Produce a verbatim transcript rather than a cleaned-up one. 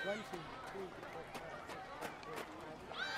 One, two, three, four, five, six, seven, eight, nine, ten.